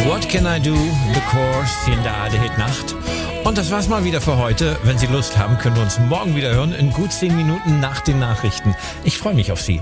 What Can I Do? The Course hier in der ARD-Hit Nacht. Und das war's mal wieder für heute. Wenn Sie Lust haben, können wir uns morgen wieder hören, in gut 10 Minuten nach den Nachrichten. Ich freue mich auf Sie.